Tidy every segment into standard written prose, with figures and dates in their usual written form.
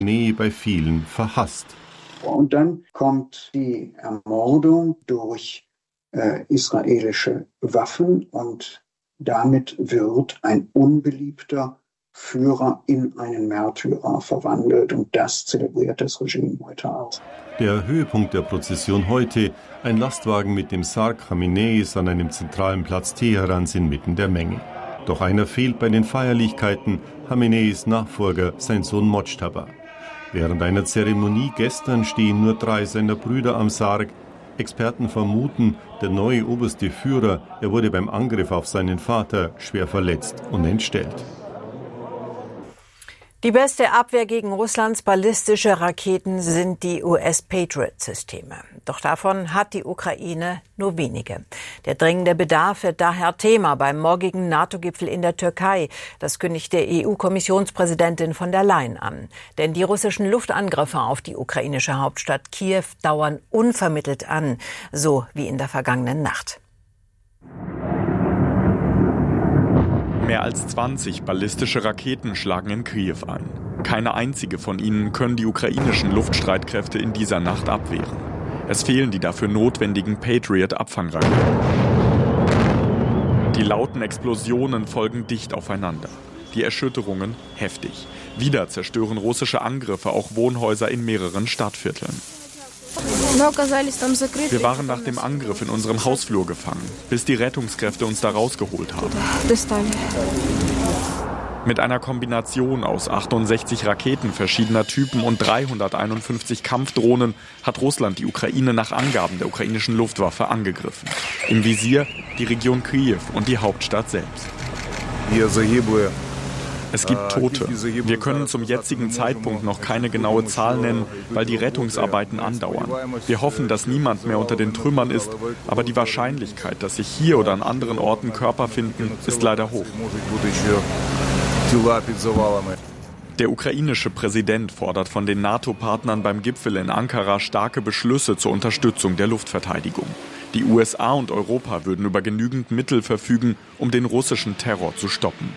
bei vielen verhasst. Und dann kommt die Ermordung durch israelische Waffen und damit wird ein unbeliebter Führer in einen Märtyrer verwandelt und das zelebriert das Regime heute auch. Der Höhepunkt der Prozession heute, ein Lastwagen mit dem Sarg Chameneis an einem zentralen Platz Teherans inmitten der Menge. Doch einer fehlt bei den Feierlichkeiten, Chameneis Nachfolger, sein Sohn Mojtaba. Während einer Zeremonie gestern stehen nur 3 seiner Brüder am Sarg. Experten vermuten, der neue oberste Führer, er wurde beim Angriff auf seinen Vater schwer verletzt und entstellt. Die beste Abwehr gegen Russlands ballistische Raketen sind die US-Patriot-Systeme. Doch davon hat die Ukraine nur wenige. Der dringende Bedarf wird daher Thema beim morgigen NATO-Gipfel in der Türkei. Das kündigte EU-Kommissionspräsidentin von der Leyen an. Denn die russischen Luftangriffe auf die ukrainische Hauptstadt Kiew dauern unvermittelt an, so wie in der vergangenen Nacht. Mehr als 20 ballistische Raketen schlagen in Kiew ein. Keine einzige von ihnen können die ukrainischen Luftstreitkräfte in dieser Nacht abwehren. Es fehlen die dafür notwendigen Patriot-Abfangraketen. Die lauten Explosionen folgen dicht aufeinander. Die Erschütterungen heftig. Wieder zerstören russische Angriffe auch Wohnhäuser in mehreren Stadtvierteln. Wir waren nach dem Angriff in unserem Hausflur gefangen, bis die Rettungskräfte uns da rausgeholt haben. Mit einer Kombination aus 68 Raketen verschiedener Typen und 351 Kampfdrohnen hat Russland die Ukraine nach Angaben der ukrainischen Luftwaffe angegriffen. Im Visier die Region Kiew und die Hauptstadt selbst. Es gibt Tote. Wir können zum jetzigen Zeitpunkt noch keine genaue Zahl nennen, weil die Rettungsarbeiten andauern. Wir hoffen, dass niemand mehr unter den Trümmern ist, aber die Wahrscheinlichkeit, dass sich hier oder an anderen Orten Körper finden, ist leider hoch. Der ukrainische Präsident fordert von den NATO-Partnern beim Gipfel in Ankara starke Beschlüsse zur Unterstützung der Luftverteidigung. Die USA und Europa würden über genügend Mittel verfügen, um den russischen Terror zu stoppen.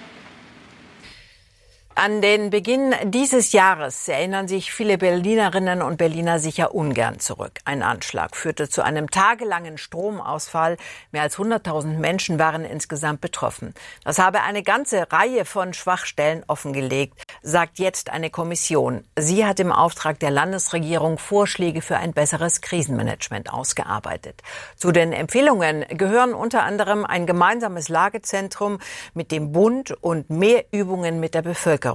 An den Beginn dieses Jahres erinnern sich viele Berlinerinnen und Berliner sicher ungern zurück. Ein Anschlag führte zu einem tagelangen Stromausfall. Mehr als 100.000 Menschen waren insgesamt betroffen. Das habe eine ganze Reihe von Schwachstellen offengelegt, sagt jetzt eine Kommission. Sie hat im Auftrag der Landesregierung Vorschläge für ein besseres Krisenmanagement ausgearbeitet. Zu den Empfehlungen gehören unter anderem ein gemeinsames Lagezentrum mit dem Bund und mehr Übungen mit der Bevölkerung.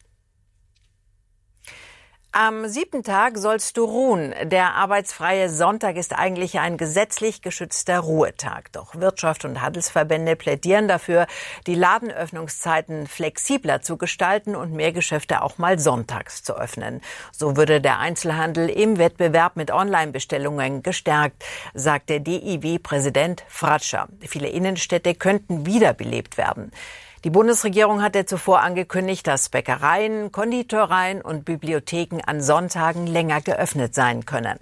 Am 7. Tag sollst du ruhen. Der arbeitsfreie Sonntag ist eigentlich ein gesetzlich geschützter Ruhetag. Doch Wirtschaft und Handelsverbände plädieren dafür, die Ladenöffnungszeiten flexibler zu gestalten und mehr Geschäfte auch mal sonntags zu öffnen. So würde der Einzelhandel im Wettbewerb mit Online-Bestellungen gestärkt, sagt der DIW-Präsident Fratscher. Viele Innenstädte könnten wiederbelebt werden. Die Bundesregierung hatte zuvor angekündigt, dass Bäckereien, Konditoreien und Bibliotheken an Sonntagen länger geöffnet sein können.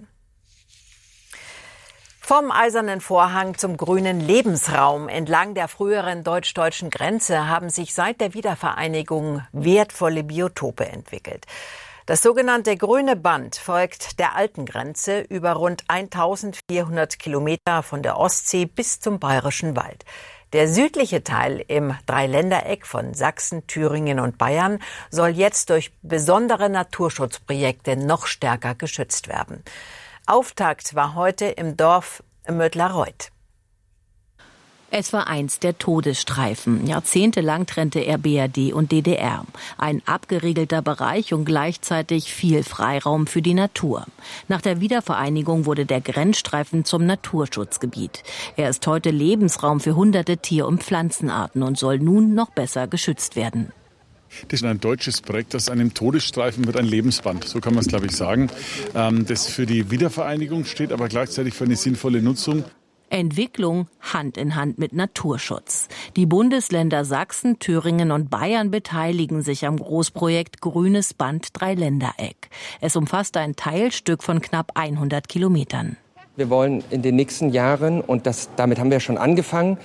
Vom Eisernen Vorhang zum grünen Lebensraum entlang der früheren deutsch-deutschen Grenze haben sich seit der Wiedervereinigung wertvolle Biotope entwickelt. Das sogenannte Grüne Band folgt der alten Grenze über rund 1400 Kilometer von der Ostsee bis zum Bayerischen Wald. Der südliche Teil im Dreiländereck von Sachsen, Thüringen und Bayern soll jetzt durch besondere Naturschutzprojekte noch stärker geschützt werden. Auftakt war heute im Dorf Mödlareuth. Es war einst der Todesstreifen. Jahrzehntelang trennte er BRD und DDR. Ein abgeriegelter Bereich und gleichzeitig viel Freiraum für die Natur. Nach der Wiedervereinigung wurde der Grenzstreifen zum Naturschutzgebiet. Er ist heute Lebensraum für hunderte Tier- und Pflanzenarten und soll nun noch besser geschützt werden. Das ist ein deutsches Projekt, das einem Todesstreifen wird ein Lebensband, so kann man es, glaube ich, sagen. Das für die Wiedervereinigung steht, aber gleichzeitig für eine sinnvolle Nutzung. Entwicklung Hand in Hand mit Naturschutz. Die Bundesländer Sachsen, Thüringen und Bayern beteiligen sich am Großprojekt Grünes Band Dreiländereck. Es umfasst ein Teilstück von knapp 100 Kilometern. Wir wollen in den nächsten Jahren, und damit haben wir schon angefangen,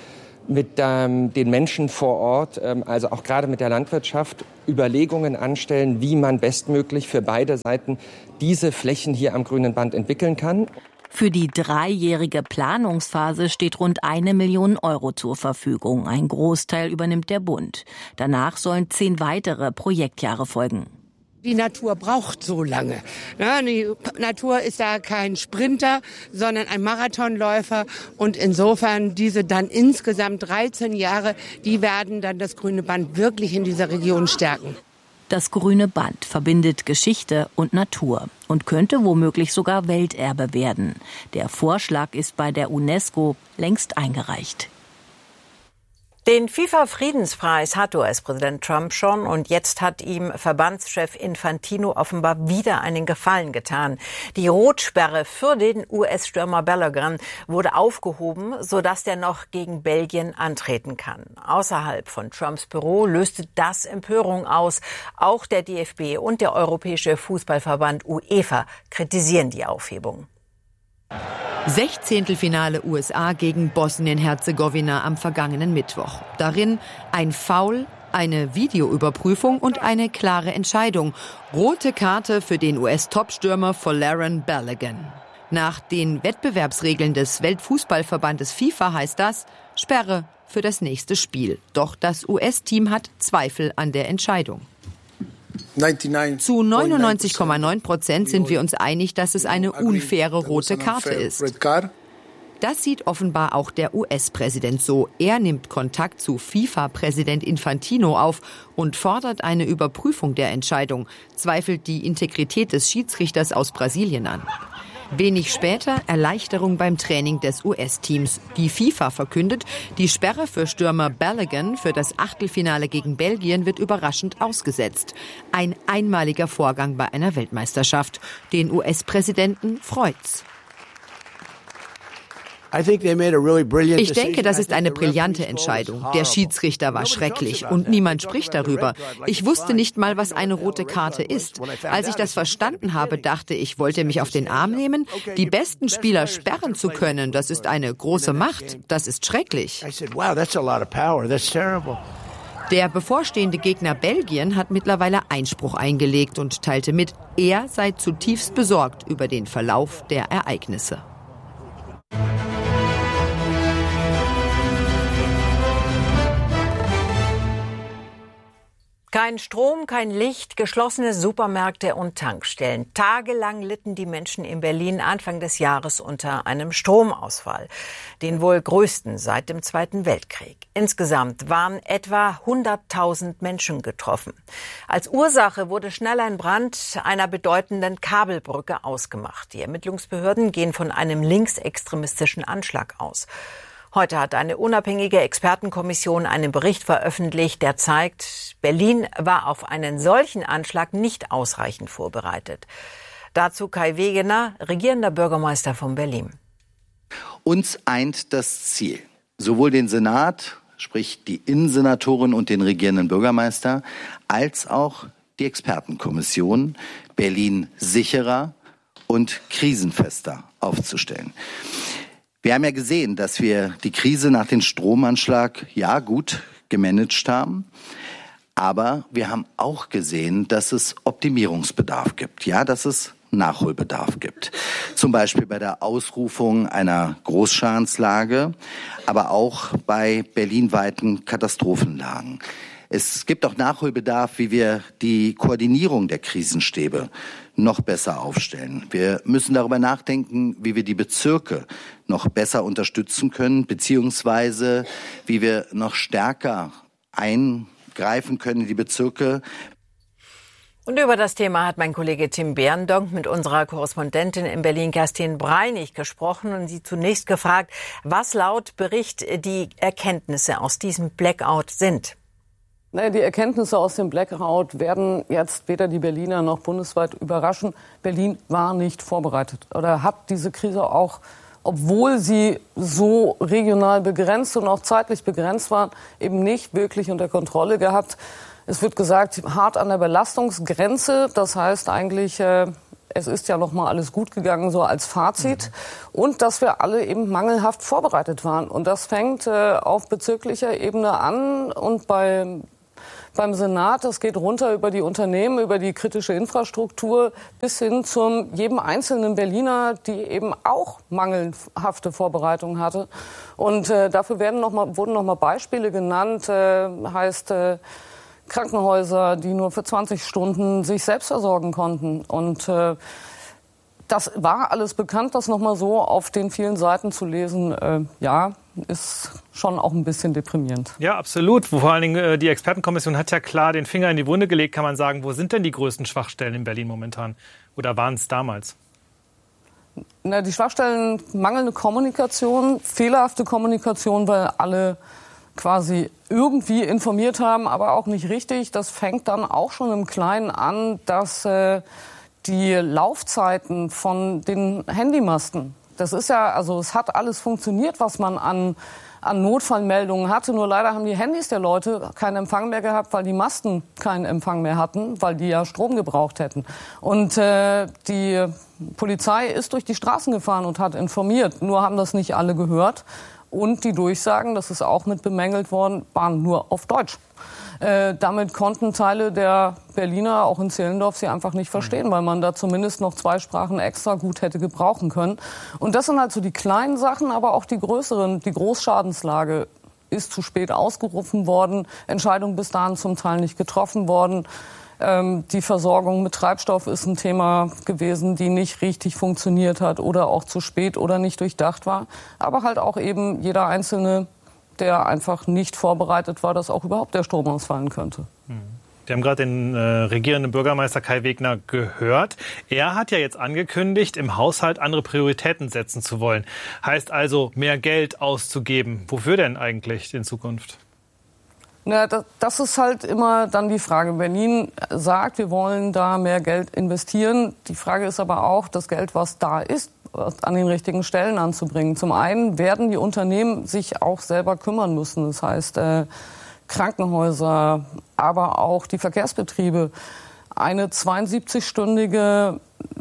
mit den Menschen vor Ort, also auch gerade mit der Landwirtschaft, Überlegungen anstellen, wie man bestmöglich für beide Seiten diese Flächen hier am grünen Band entwickeln kann. Für die 3-jährige Planungsphase steht rund 1 Million Euro zur Verfügung. Ein Großteil übernimmt der Bund. Danach sollen 10 weitere Projektjahre folgen. Die Natur braucht so lange. Ja, die Natur ist da kein Sprinter, sondern ein Marathonläufer. Und insofern diese dann insgesamt 13 Jahre, die werden dann das grüne Band wirklich in dieser Region stärken. Das grüne Band verbindet Geschichte und Natur und könnte womöglich sogar Welterbe werden. Der Vorschlag ist bei der UNESCO längst eingereicht. Den FIFA-Friedenspreis hat US-Präsident Trump schon und jetzt hat ihm Verbandschef Infantino offenbar wieder einen Gefallen getan. Die Rotsperre für den US-Stürmer Balogun wurde aufgehoben, sodass der noch gegen Belgien antreten kann. Außerhalb von Trumps Büro löste das Empörung aus. Auch der DFB und der Europäische Fußballverband UEFA kritisieren die Aufhebung. 16. USA gegen Bosnien-Herzegowina am vergangenen Mittwoch. Darin ein Foul, eine Videoüberprüfung und eine klare Entscheidung. Rote Karte für den US-Topstürmer Folarin Balogun. Nach den Wettbewerbsregeln des Weltfußballverbandes FIFA heißt das Sperre für das nächste Spiel. Doch das US-Team hat Zweifel an der Entscheidung. Zu 99,9% sind wir uns einig, dass es eine unfaire rote Karte ist. Das sieht offenbar auch der US-Präsident so. Er nimmt Kontakt zu FIFA-Präsident Infantino auf und fordert eine Überprüfung der Entscheidung, zweifelt die Integrität des Schiedsrichters aus Brasilien an. Wenig später Erleichterung beim Training des US-Teams. Die FIFA verkündet, die Sperre für Stürmer Balogun für das Achtelfinale gegen Belgien wird überraschend ausgesetzt. Ein einmaliger Vorgang bei einer Weltmeisterschaft. Den US-Präsidenten freut's. Ich denke, das ist eine brillante Entscheidung. Der Schiedsrichter war schrecklich und niemand spricht darüber. Ich wusste nicht mal, was eine rote Karte ist. Als ich das verstanden habe, dachte ich, wollte mich auf den Arm nehmen. Die besten Spieler sperren zu können, das ist eine große Macht. Das ist schrecklich. Der bevorstehende Gegner Belgien hat mittlerweile Einspruch eingelegt und teilte mit, er sei zutiefst besorgt über den Verlauf der Ereignisse. Kein Strom, kein Licht, geschlossene Supermärkte und Tankstellen. Tagelang litten die Menschen in Berlin Anfang des Jahres unter einem Stromausfall, den wohl größten seit dem Zweiten Weltkrieg. Insgesamt waren etwa 100.000 Menschen getroffen. Als Ursache wurde schnell ein Brand einer bedeutenden Kabelbrücke ausgemacht. Die Ermittlungsbehörden gehen von einem linksextremistischen Anschlag aus. Heute hat eine unabhängige Expertenkommission einen Bericht veröffentlicht, der zeigt, Berlin war auf einen solchen Anschlag nicht ausreichend vorbereitet. Dazu Kai Wegener, regierender Bürgermeister von Berlin. Uns eint das Ziel, sowohl den Senat, sprich die Innensenatorin und den regierenden Bürgermeister, als auch die Expertenkommission, Berlin sicherer und krisenfester aufzustellen. Wir haben ja gesehen, dass wir die Krise nach dem Stromanschlag ja gut gemanagt haben. Aber wir haben auch gesehen, dass es Optimierungsbedarf gibt. Ja, dass es Nachholbedarf gibt. Zum Beispiel bei der Ausrufung einer Großschadenslage, aber auch bei berlinweiten Katastrophenlagen. Es gibt auch Nachholbedarf, wie wir die Koordinierung der Krisenstäbe noch besser aufstellen. Wir müssen darüber nachdenken, wie wir die Bezirke noch besser unterstützen können, beziehungsweise wie wir noch stärker eingreifen können in die Bezirke. Und über das Thema hat mein Kollege Tim Behrendonck mit unserer Korrespondentin in Berlin, Kerstin Breinig, gesprochen und sie zunächst gefragt, was laut Bericht die Erkenntnisse aus diesem Blackout sind. Naja, die Erkenntnisse aus dem Blackout werden jetzt weder die Berliner noch bundesweit überraschen. Berlin war nicht vorbereitet oder hat diese Krise auch, obwohl sie so regional begrenzt und auch zeitlich begrenzt war, eben nicht wirklich unter Kontrolle gehabt. Es wird gesagt, hart an der Belastungsgrenze. Das heißt eigentlich es ist ja noch mal alles gut gegangen, so als Fazit. Und dass wir alle eben mangelhaft vorbereitet waren. Und das fängt auf bezirklicher Ebene an und beim Senat, das geht runter über die Unternehmen, über die kritische Infrastruktur bis hin zum jedem einzelnen Berliner, die eben auch mangelhafte Vorbereitung hatte. Und dafür wurden noch mal Beispiele genannt, heißt Krankenhäuser, die nur für 20 Stunden sich selbst versorgen konnten. Und das war alles bekannt, das noch mal so auf den vielen Seiten zu lesen, ist schon auch ein bisschen deprimierend. Ja, absolut. Vor allen Dingen die Expertenkommission hat ja klar den Finger in die Wunde gelegt, kann man sagen. Wo sind denn die größten Schwachstellen in Berlin momentan? Oder waren es damals? Na, die Schwachstellen, mangelnde Kommunikation, fehlerhafte Kommunikation, weil alle quasi irgendwie informiert haben, aber auch nicht richtig. Das fängt dann auch schon im Kleinen an, dass die Laufzeiten von den Handymasten, das ist ja, also es hat alles funktioniert, was man an Notfallmeldungen hatte. Nur leider haben die Handys der Leute keinen Empfang mehr gehabt, weil die Masten keinen Empfang mehr hatten, weil die ja Strom gebraucht hätten. Und die Polizei ist durch die Straßen gefahren und hat informiert. Nur haben das nicht alle gehört. Und die Durchsagen, das ist auch mit bemängelt worden, waren nur auf Deutsch. Damit konnten Teile der Berliner, auch in Zehlendorf, sie einfach nicht verstehen, weil man da zumindest noch 2 Sprachen extra gut hätte gebrauchen können. Und das sind halt so die kleinen Sachen, aber auch die größeren. Die Großschadenslage ist zu spät ausgerufen worden, Entscheidungen bis dahin zum Teil nicht getroffen worden. Die Versorgung mit Treibstoff ist ein Thema gewesen, die nicht richtig funktioniert hat oder auch zu spät oder nicht durchdacht war. Aber halt auch eben jeder Einzelne, der einfach nicht vorbereitet war, dass auch überhaupt der Strom ausfallen könnte. Wir haben gerade den regierenden Bürgermeister Kai Wegner gehört. Er hat ja jetzt angekündigt, im Haushalt andere Prioritäten setzen zu wollen. Heißt also, mehr Geld auszugeben. Wofür denn eigentlich in Zukunft? Na, das ist halt immer dann die Frage. Berlin sagt, wir wollen da mehr Geld investieren. Die Frage ist aber auch, das Geld, was da ist, an den richtigen Stellen anzubringen. Zum einen werden die Unternehmen sich auch selber kümmern müssen. Das heißt, Krankenhäuser, aber auch die Verkehrsbetriebe. Eine 72-stündige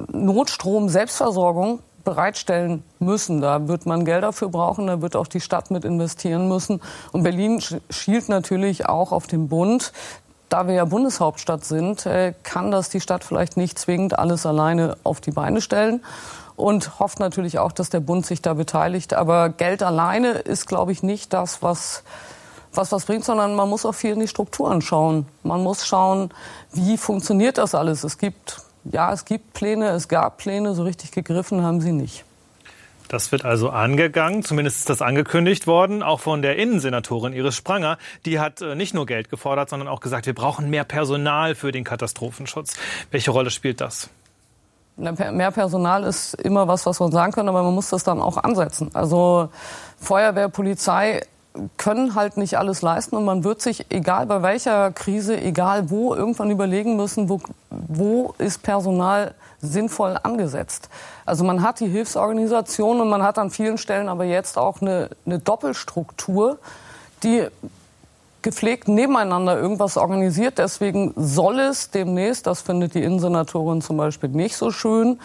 Notstrom-Selbstversorgung bereitstellen müssen. Da wird man Gelder für brauchen, da wird auch die Stadt mit investieren müssen. Und Berlin schielt natürlich auch auf den Bund. Da wir ja Bundeshauptstadt sind, kann das die Stadt vielleicht nicht zwingend alles alleine auf die Beine stellen. Und hofft natürlich auch, dass der Bund sich da beteiligt. Aber Geld alleine ist, glaube ich, nicht das, was bringt, sondern man muss auch viel in die Strukturen schauen. Man muss schauen, wie funktioniert das alles. Es gibt Pläne, es gab Pläne, so richtig gegriffen haben sie nicht. Das wird also angegangen, zumindest ist das angekündigt worden, auch von der Innensenatorin Iris Spranger. Die hat nicht nur Geld gefordert, sondern auch gesagt, wir brauchen mehr Personal für den Katastrophenschutz. Welche Rolle spielt das? Mehr Personal ist immer was man sagen kann, aber man muss das dann auch ansetzen. Also Feuerwehr, Polizei können halt nicht alles leisten und man wird sich, egal bei welcher Krise, egal wo, irgendwann überlegen müssen, wo ist Personal sinnvoll angesetzt. Also man hat die Hilfsorganisation und man hat an vielen Stellen aber jetzt auch eine Doppelstruktur, die gepflegt nebeneinander irgendwas organisiert. Deswegen soll es demnächst, das findet die Innensenatorin zum Beispiel nicht so schön,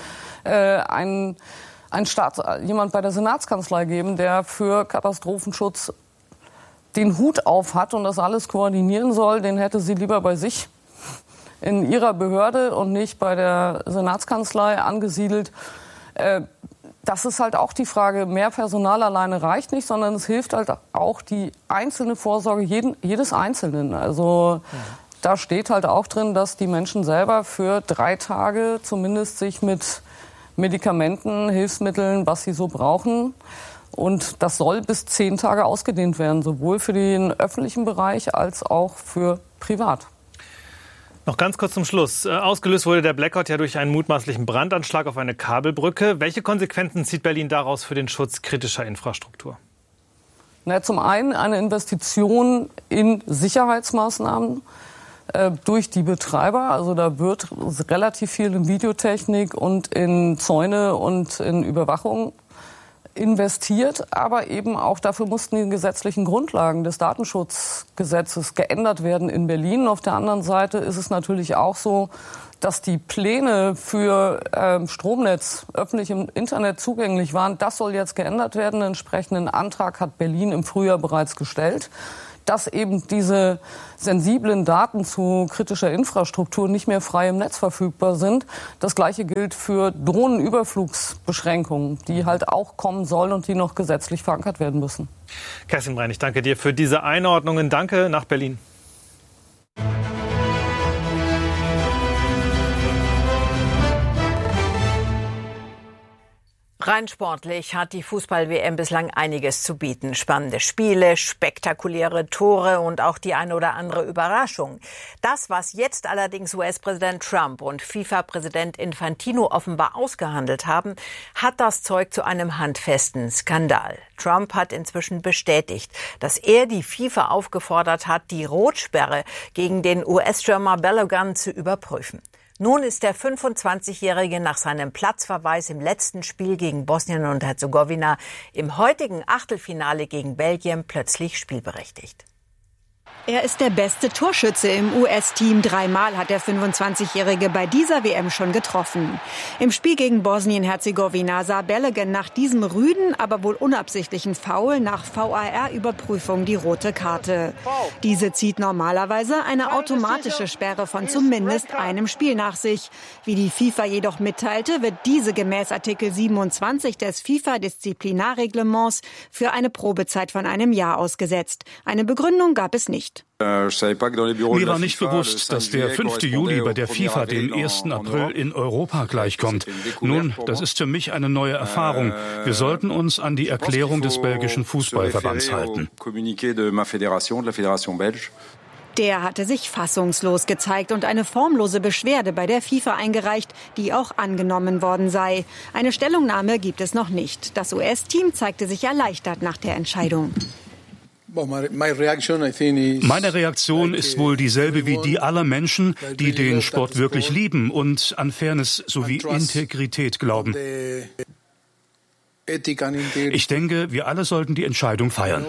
jemand bei der Senatskanzlei geben, der für Katastrophenschutz den Hut auf hat und das alles koordinieren soll. Den hätte sie lieber bei sich in ihrer Behörde und nicht bei der Senatskanzlei angesiedelt. Das ist halt auch die Frage, mehr Personal alleine reicht nicht, sondern es hilft halt auch die einzelne Vorsorge jedes Einzelnen. Also da steht halt auch drin, dass die Menschen selber für 3 Tage zumindest sich mit Medikamenten, Hilfsmitteln, was sie so brauchen. Und das soll bis 10 Tage ausgedehnt werden, sowohl für den öffentlichen Bereich als auch für privat. Noch ganz kurz zum Schluss. Ausgelöst wurde der Blackout ja durch einen mutmaßlichen Brandanschlag auf eine Kabelbrücke. Welche Konsequenzen zieht Berlin daraus für den Schutz kritischer Infrastruktur? Na, zum einen eine Investition in Sicherheitsmaßnahmen durch die Betreiber. Also da wird relativ viel in Videotechnik und in Zäune und in Überwachung investiert, aber eben auch dafür mussten die gesetzlichen Grundlagen des Datenschutzgesetzes geändert werden in Berlin. Auf der anderen Seite ist es natürlich auch so, dass die Pläne für Stromnetz öffentlich im Internet zugänglich waren. Das soll jetzt geändert werden. Einen entsprechenden Antrag hat Berlin im Frühjahr bereits gestellt, dass eben diese sensiblen Daten zu kritischer Infrastruktur nicht mehr frei im Netz verfügbar sind. Das Gleiche gilt für Drohnenüberflugsbeschränkungen, die halt auch kommen sollen und die noch gesetzlich verankert werden müssen. Kerstin Brein, ich danke dir für diese Einordnungen. Danke nach Berlin. Rein sportlich hat die Fußball-WM bislang einiges zu bieten. Spannende Spiele, spektakuläre Tore und auch die eine oder andere Überraschung. Das, was jetzt allerdings US-Präsident Trump und FIFA-Präsident Infantino offenbar ausgehandelt haben, hat das Zeug zu einem handfesten Skandal. Trump hat inzwischen bestätigt, dass er die FIFA aufgefordert hat, die Rotsperre gegen den US-Stürmer Balogun zu überprüfen. Nun ist der 25-Jährige nach seinem Platzverweis im letzten Spiel gegen Bosnien und Herzegowina im heutigen Achtelfinale gegen Belgien plötzlich spielberechtigt. Er ist der beste Torschütze im US-Team. 3-mal hat der 25-Jährige bei dieser WM schon getroffen. Im Spiel gegen Bosnien-Herzegowina sah Balogun nach diesem rüden, aber wohl unabsichtlichen Foul nach VAR-Überprüfung die rote Karte. Diese zieht normalerweise eine automatische Sperre von zumindest einem Spiel nach sich. Wie die FIFA jedoch mitteilte, wird diese gemäß Artikel 27 des FIFA-Disziplinarreglements für eine Probezeit von einem Jahr ausgesetzt. Eine Begründung gab es nicht. Mir war nicht bewusst, dass der 5. Juli bei der FIFA dem 1. April in Europa gleichkommt. Nun, das ist für mich eine neue Erfahrung. Wir sollten uns an die Erklärung des belgischen Fußballverbands halten. Der hatte sich fassungslos gezeigt und eine formlose Beschwerde bei der FIFA eingereicht, die auch angenommen worden sei. Eine Stellungnahme gibt es noch nicht. Das US-Team zeigte sich erleichtert nach der Entscheidung. Meine Reaktion ist wohl dieselbe wie die aller Menschen, die den Sport wirklich lieben und an Fairness sowie Integrität glauben. Ich denke, wir alle sollten die Entscheidung feiern.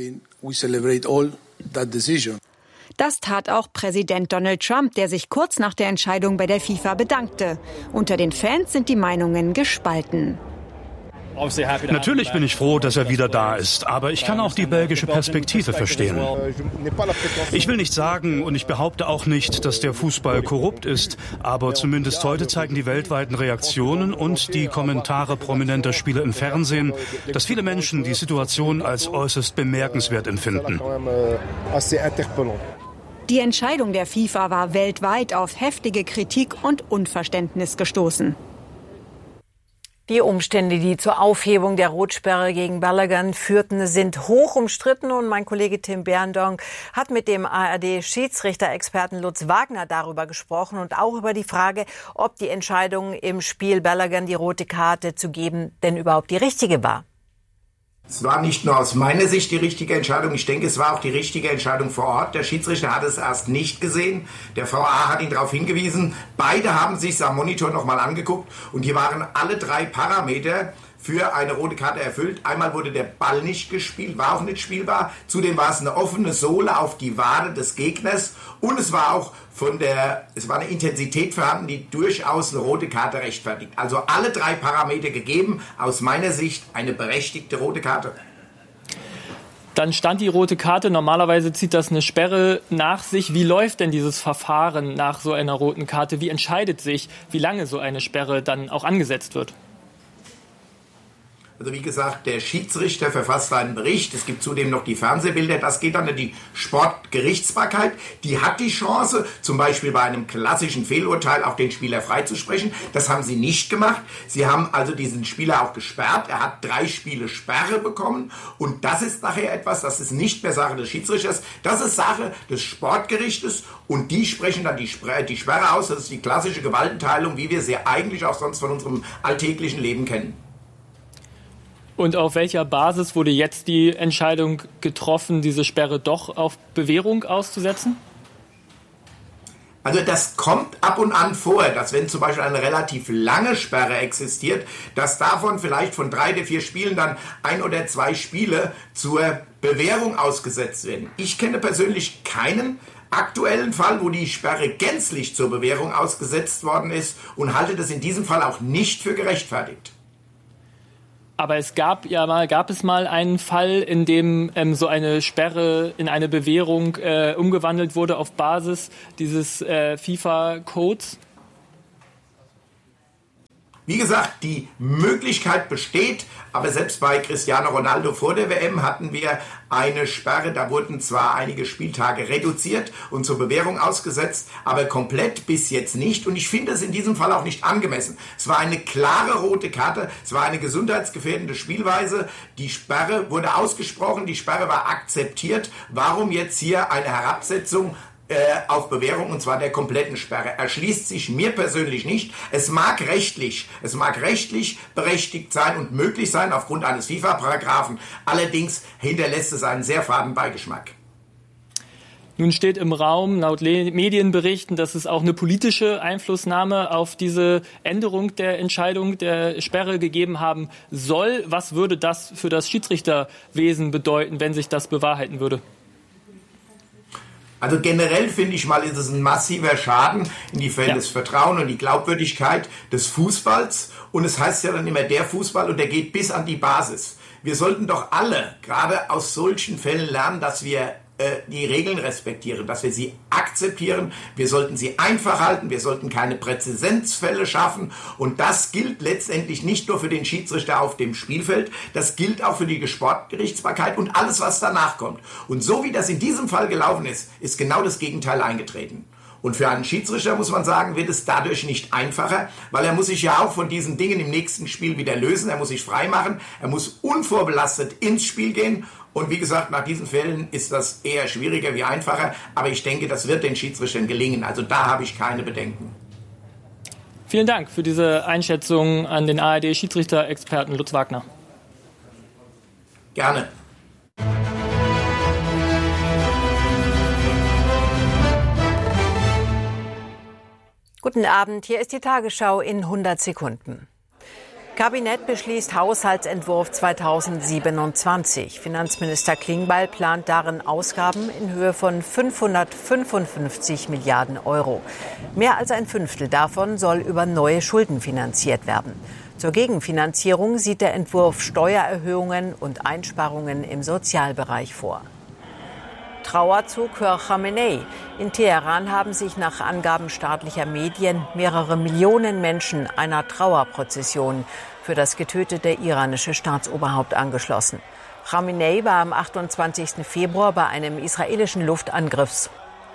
Das tat auch Präsident Donald Trump, der sich kurz nach der Entscheidung bei der FIFA bedankte. Unter den Fans sind die Meinungen gespalten. Natürlich bin ich froh, dass er wieder da ist, aber ich kann auch die belgische Perspektive verstehen. Ich will nicht sagen und ich behaupte auch nicht, dass der Fußball korrupt ist, aber zumindest heute zeigen die weltweiten Reaktionen und die Kommentare prominenter Spieler im Fernsehen, dass viele Menschen die Situation als äußerst bemerkenswert empfinden. Die Entscheidung der FIFA war weltweit auf heftige Kritik und Unverständnis gestoßen. Die Umstände, die zur Aufhebung der Rotsperre gegen Balogun führten, sind hoch umstritten. Und mein Kollege Tim Berndonk hat mit dem ARD-Schiedsrichter-Experten Lutz Wagner darüber gesprochen und auch über die Frage, ob die Entscheidung im Spiel Balogun die rote Karte zu geben denn überhaupt die richtige war. Es war nicht nur aus meiner Sicht die richtige Entscheidung, ich denke, es war auch die richtige Entscheidung vor Ort. Der Schiedsrichter hat es erst nicht gesehen, der VAR hat ihn darauf hingewiesen. Beide haben sich es am Monitor nochmal angeguckt und hier waren alle 3 Parameter für eine rote Karte erfüllt. Einmal wurde der Ball nicht gespielt, war auch nicht spielbar. Zudem war es eine offene Sohle auf die Wade des Gegners und es war auch es war eine Intensität vorhanden, die durchaus eine rote Karte rechtfertigt. Also alle 3 Parameter gegeben, aus meiner Sicht eine berechtigte rote Karte. Dann stand die rote Karte. Normalerweise zieht das eine Sperre nach sich. Wie läuft denn dieses Verfahren nach so einer roten Karte? Wie entscheidet sich, wie lange so eine Sperre dann auch angesetzt wird? Also wie gesagt, der Schiedsrichter verfasst einen Bericht. Es gibt zudem noch die Fernsehbilder. Das geht dann in die Sportgerichtsbarkeit. Die hat die Chance, zum Beispiel bei einem klassischen Fehlurteil auch den Spieler freizusprechen. Das haben sie nicht gemacht. Sie haben also diesen Spieler auch gesperrt. Er hat 3 Spiele Sperre bekommen. Und das ist nachher etwas, das ist nicht mehr Sache des Schiedsrichters. Das ist Sache des Sportgerichtes. Und die sprechen dann die Sperre aus. Das ist die klassische Gewaltenteilung, wie wir sie eigentlich auch sonst von unserem alltäglichen Leben kennen. Und auf welcher Basis wurde jetzt die Entscheidung getroffen, diese Sperre doch auf Bewährung auszusetzen? Also das kommt ab und an vor, dass wenn zum Beispiel eine relativ lange Sperre existiert, dass davon vielleicht von 3 oder 4 Spielen dann 1 oder 2 Spiele zur Bewährung ausgesetzt werden. Ich kenne persönlich keinen aktuellen Fall, wo die Sperre gänzlich zur Bewährung ausgesetzt worden ist und halte das in diesem Fall auch nicht für gerechtfertigt. Aber es gab es mal einen Fall, in dem so eine Sperre in eine Bewährung umgewandelt wurde auf Basis dieses FIFA-Codes? Wie gesagt, die Möglichkeit besteht, aber selbst bei Cristiano Ronaldo vor der WM hatten wir eine Sperre. Da wurden zwar einige Spieltage reduziert und zur Bewährung ausgesetzt, aber komplett bis jetzt nicht. Und ich finde es in diesem Fall auch nicht angemessen. Es war eine klare rote Karte, es war eine gesundheitsgefährdende Spielweise. Die Sperre wurde ausgesprochen, die Sperre war akzeptiert. Warum jetzt hier eine Herabsetzung auf Bewährung, und zwar der kompletten Sperre, erschließt sich mir persönlich nicht. Es mag rechtlich berechtigt sein und möglich sein aufgrund eines FIFA-Paragraphen. Allerdings hinterlässt es einen sehr faden Beigeschmack. Nun steht im Raum, laut Medienberichten, dass es auch eine politische Einflussnahme auf diese Änderung der Entscheidung der Sperre gegeben haben soll. Was würde das für das Schiedsrichterwesen bedeuten, wenn sich das bewahrheiten würde? Also generell finde ich mal, ist es ein massiver Schaden in die das Vertrauen und die Glaubwürdigkeit des Fußballs. Und es heißt ja dann immer der Fußball und der geht bis an die Basis. Wir sollten doch alle, gerade aus solchen Fällen lernen, dass wir die Regeln respektieren, dass wir sie akzeptieren. Wir sollten sie einfach halten, wir sollten keine Präzedenzfälle schaffen. Und das gilt letztendlich nicht nur für den Schiedsrichter auf dem Spielfeld, das gilt auch für die Sportgerichtsbarkeit und alles, was danach kommt. Und so wie das in diesem Fall gelaufen ist, ist genau das Gegenteil eingetreten. Und für einen Schiedsrichter, muss man sagen, wird es dadurch nicht einfacher, weil er muss sich ja auch von diesen Dingen im nächsten Spiel wieder lösen, er muss sich freimachen, er muss unvorbelastet ins Spiel gehen. Und wie gesagt, nach diesen Fällen ist das eher schwieriger wie einfacher, aber ich denke, das wird den Schiedsrichtern gelingen. Also da habe ich keine Bedenken. Vielen Dank für diese Einschätzung an den ARD-Schiedsrichter-Experten Lutz Wagner. Gerne. Guten Abend, hier ist die Tagesschau in 100 Sekunden. Kabinett beschließt Haushaltsentwurf 2027. Finanzminister Klingbeil plant darin Ausgaben in Höhe von 555 Milliarden Euro. Mehr als ein Fünftel davon soll über neue Schulden finanziert werden. Zur Gegenfinanzierung sieht der Entwurf Steuererhöhungen und Einsparungen im Sozialbereich vor. Trauerzug für Khamenei. In Teheran haben sich nach Angaben staatlicher Medien mehrere Millionen Menschen einer Trauerprozession für das getötete iranische Staatsoberhaupt angeschlossen. Khamenei war am 28. Februar bei einem israelischen Luftangriff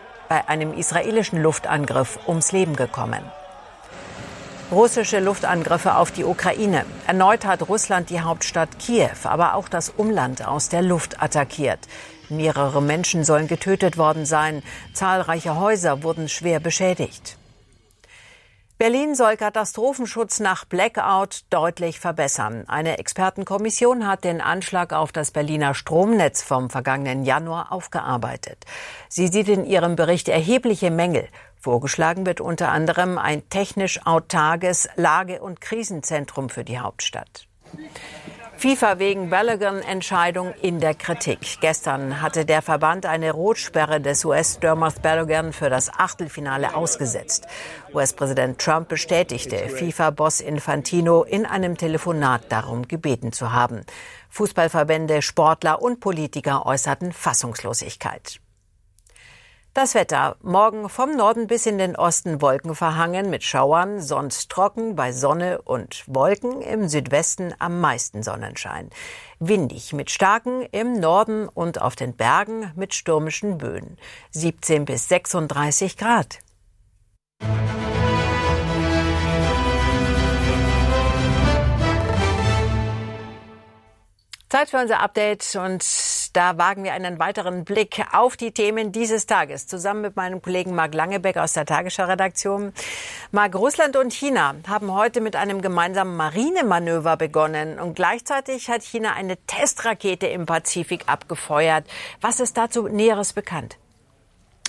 ums Leben gekommen. Russische Luftangriffe auf die Ukraine. Erneut hat Russland die Hauptstadt Kiew, aber auch das Umland aus der Luft attackiert. Mehrere Menschen sollen getötet worden sein. Zahlreiche Häuser wurden schwer beschädigt. Berlin soll Katastrophenschutz nach Blackout deutlich verbessern. Eine Expertenkommission hat den Anschlag auf das Berliner Stromnetz vom vergangenen Januar aufgearbeitet. Sie sieht in ihrem Bericht erhebliche Mängel. Vorgeschlagen wird unter anderem ein technisch autarkes Lage- und Krisenzentrum für die Hauptstadt. FIFA wegen Balogun-Entscheidung in der Kritik. Gestern hatte der Verband eine Rotsperre des US-Stürmers Balogun für das Achtelfinale ausgesetzt. US-Präsident Trump bestätigte, FIFA-Boss Infantino in einem Telefonat darum gebeten zu haben. Fußballverbände, Sportler und Politiker äußerten Fassungslosigkeit. Das Wetter. Morgen vom Norden bis in den Osten wolkenverhangen mit Schauern, sonst trocken bei Sonne und Wolken, im Südwesten am meisten Sonnenschein. Windig mit starken im Norden und auf den Bergen mit stürmischen Böen. 17 bis 36 Grad. Zeit für unser Update und da wagen wir einen weiteren Blick auf die Themen dieses Tages. Zusammen mit meinem Kollegen Marc Langebeck aus der Tagesschau-Redaktion. Marc, Russland und China haben heute mit einem gemeinsamen Marinemanöver begonnen. Und gleichzeitig hat China eine Testrakete im Pazifik abgefeuert. Was ist dazu Näheres bekannt?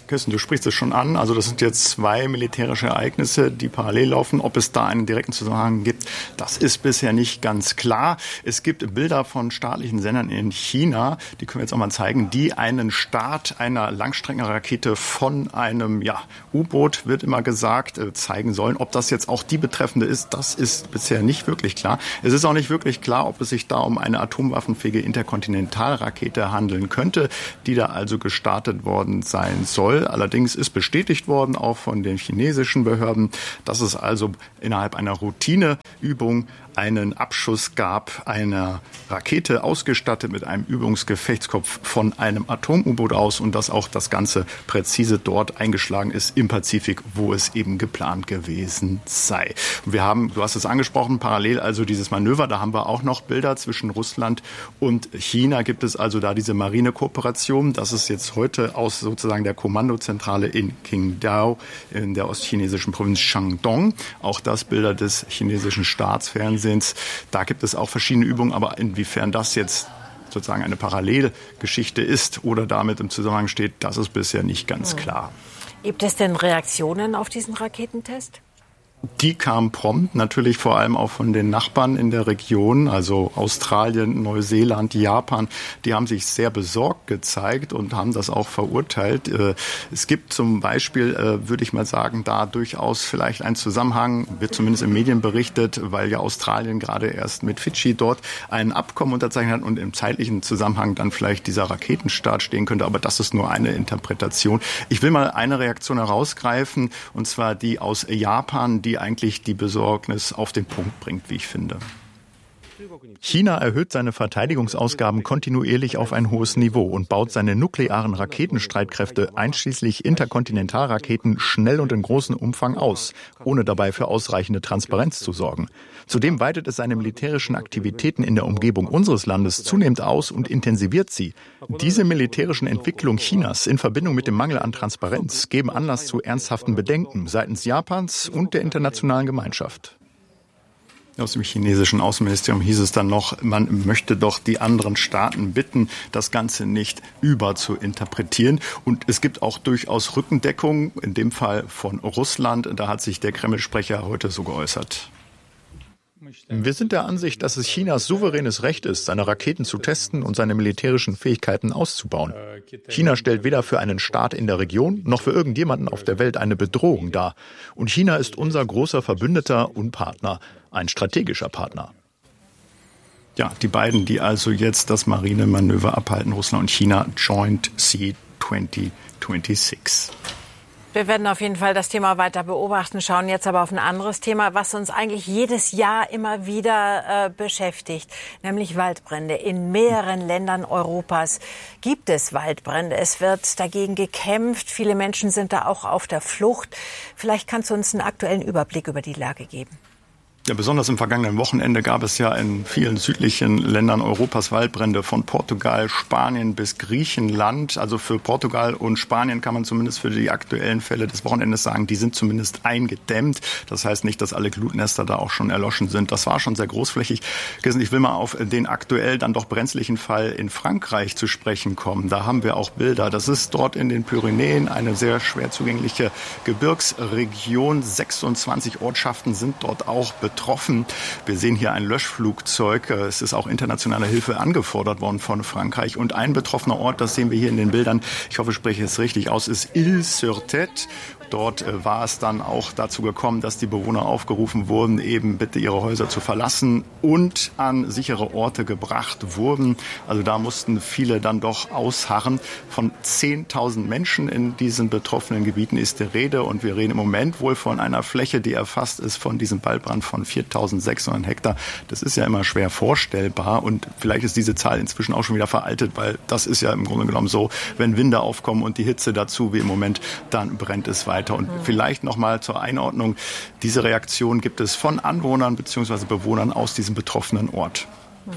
Kirsten, du sprichst es schon an. Also das sind jetzt 2 militärische Ereignisse, die parallel laufen. Ob es da einen direkten Zusammenhang gibt, das ist bisher nicht ganz klar. Es gibt Bilder von staatlichen Sendern in China, die können wir jetzt auch mal zeigen, die einen Start einer Langstreckenrakete von einem U-Boot, wird immer gesagt, zeigen sollen. Ob das jetzt auch die betreffende ist, das ist bisher nicht wirklich klar. Es ist auch nicht wirklich klar, ob es sich da um eine atomwaffenfähige Interkontinentalrakete handeln könnte, die da also gestartet worden sein soll. Allerdings ist bestätigt worden, auch von den chinesischen Behörden, dass es also innerhalb einer Routineübung einen Abschuss gab, einer Rakete ausgestattet mit einem Übungsgefechtskopf von einem Atom-U-Boot aus und dass auch das Ganze präzise dort eingeschlagen ist im Pazifik, wo es eben geplant gewesen sei. Und wir haben, du hast es angesprochen, parallel also dieses Manöver, da haben wir auch noch Bilder zwischen Russland und China, gibt es also da diese Marinekooperation. Das ist jetzt heute aus sozusagen der Kommandozentrale in Qingdao in der ostchinesischen Provinz Shandong. Auch das Bilder des chinesischen Staatsfernsehens. Da gibt es auch verschiedene Übungen, aber inwiefern das jetzt sozusagen eine Parallelgeschichte ist oder damit im Zusammenhang steht, das ist bisher nicht ganz klar. Gibt es denn Reaktionen auf diesen Raketentest? Die kam prompt, natürlich vor allem auch von den Nachbarn in der Region, also Australien, Neuseeland, Japan. Die haben sich sehr besorgt gezeigt und haben das auch verurteilt. Es gibt zum Beispiel, würde ich mal sagen, da durchaus vielleicht einen Zusammenhang, wird zumindest in Medien berichtet, weil ja Australien gerade erst mit Fidschi dort ein Abkommen unterzeichnet hat und im zeitlichen Zusammenhang dann vielleicht dieser Raketenstart stehen könnte. Aber das ist nur eine Interpretation. Ich will mal eine Reaktion herausgreifen, und zwar die aus Japan, die eigentlich die Besorgnis auf den Punkt bringt, wie ich finde. China erhöht seine Verteidigungsausgaben kontinuierlich auf ein hohes Niveau und baut seine nuklearen Raketenstreitkräfte einschließlich Interkontinentalraketen schnell und in großem Umfang aus, ohne dabei für ausreichende Transparenz zu sorgen. Zudem weitet es seine militärischen Aktivitäten in der Umgebung unseres Landes zunehmend aus und intensiviert sie. Diese militärischen Entwicklungen Chinas in Verbindung mit dem Mangel an Transparenz geben Anlass zu ernsthaften Bedenken seitens Japans und der internationalen Gemeinschaft. Aus dem chinesischen Außenministerium hieß es dann noch, man möchte doch die anderen Staaten bitten, das Ganze nicht über zu interpretieren. Und es gibt auch durchaus Rückendeckung, in dem Fall von Russland. Da hat sich der Kreml-Sprecher heute so geäußert. Wir sind der Ansicht, dass es Chinas souveränes Recht ist, seine Raketen zu testen und seine militärischen Fähigkeiten auszubauen. China stellt weder für einen Staat in der Region noch für irgendjemanden auf der Welt eine Bedrohung dar. Und China ist unser großer Verbündeter und Partner, ein strategischer Partner. Ja, die beiden, die also jetzt das Marinemanöver abhalten, Russland und China, Joint Sea 2026. Wir werden auf jeden Fall das Thema weiter beobachten, schauen jetzt aber auf ein anderes Thema, was uns eigentlich jedes Jahr immer wieder beschäftigt, nämlich Waldbrände. In mehreren Ländern Europas gibt es Waldbrände. Es wird dagegen gekämpft. Viele Menschen sind da auch auf der Flucht. Vielleicht kannst du uns einen aktuellen Überblick über die Lage geben. Ja, besonders im vergangenen Wochenende gab es ja in vielen südlichen Ländern Europas Waldbrände, von Portugal, Spanien bis Griechenland. Also für Portugal und Spanien kann man zumindest für die aktuellen Fälle des Wochenendes sagen, die sind zumindest eingedämmt. Das heißt nicht, dass alle Glutnester da auch schon erloschen sind. Das war schon sehr großflächig. Ich will mal auf den aktuell dann doch brenzlichen Fall in Frankreich zu sprechen kommen. Da haben wir auch Bilder. Das ist dort in den Pyrenäen eine sehr schwer zugängliche Gebirgsregion. 26 Ortschaften sind dort auch betroffen. Wir sehen hier ein Löschflugzeug. Es ist auch internationale Hilfe angefordert worden von Frankreich. Und ein betroffener Ort, das sehen wir hier in den Bildern, ich hoffe, ich spreche es richtig aus, ist Île-sur-Tête. Dort war es dann auch dazu gekommen, dass die Bewohner aufgerufen wurden, eben bitte ihre Häuser zu verlassen und an sichere Orte gebracht wurden. Also da mussten viele dann doch ausharren. Von 10.000 Menschen in diesen betroffenen Gebieten ist die Rede. Und wir reden im Moment wohl von einer Fläche, die erfasst ist von diesem Waldbrand von 4.600 Hektar. Das ist ja immer schwer vorstellbar. Und vielleicht ist diese Zahl inzwischen auch schon wieder veraltet, weil das ist ja im Grunde genommen so, wenn Winde aufkommen und die Hitze dazu, wie im Moment, dann brennt es weiter. Und vielleicht noch mal zur Einordnung, diese Reaktion gibt es von Anwohnern bzw. Bewohnern aus diesem betroffenen Ort.